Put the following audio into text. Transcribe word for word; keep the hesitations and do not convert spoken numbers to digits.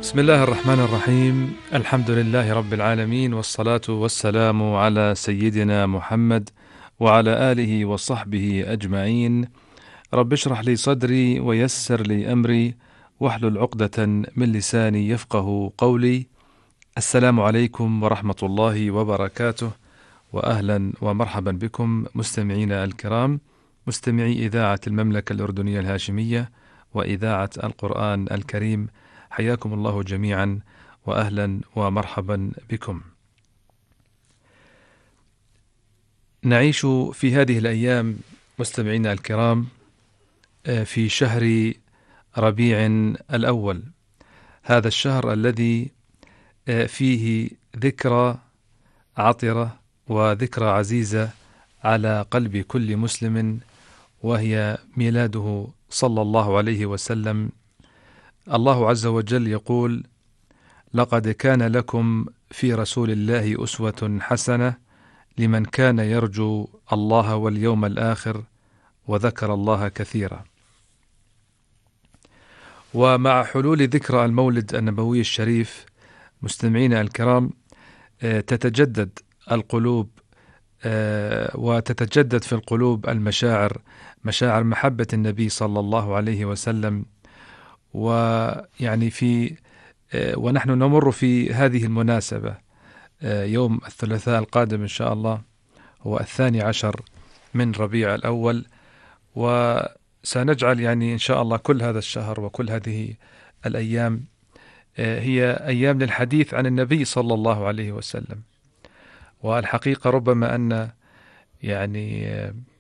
بسم الله الرحمن الرحيم. الحمد لله رب العالمين، والصلاة والسلام على سيدنا محمد وعلى آله وصحبه أجمعين. رب اشرح لي صدري ويسر لي أمري واحلل عقدة من لساني يفقه قولي. السلام عليكم ورحمة الله وبركاته، وأهلا ومرحبا بكم مستمعينا الكرام، مستمعي إذاعة المملكة الأردنية الهاشمية وإذاعة القرآن الكريم. حياكم الله جميعا وأهلا ومرحبا بكم. نعيش في هذه الأيام مستمعينا الكرام في شهر ربيع الأول، هذا الشهر الذي فيه ذكرى عطرة وذكرى عزيزة على قلب كل مسلم، وهي ميلاده صلى الله عليه وسلم. الله عز وجل يقول: لقد كان لكم في رسول الله أسوة حسنة لمن كان يرجو الله واليوم الآخر وذكر الله كثيرا. ومع حلول ذكرى المولد النبوي الشريف مستمعينا الكرام، تتجدد القلوب وتتجدد في القلوب المشاعر، مشاعر محبة النبي صلى الله عليه وسلم. ويعني في ونحن نمر في هذه المناسبة يوم الثلاثاء القادم إن شاء الله، هو الثاني عشر من ربيع الأول، وسنجعل يعني إن شاء الله كل هذا الشهر وكل هذه الأيام هي أيام للحديث عن النبي صلى الله عليه وسلم. والحقيقة ربما أن يعني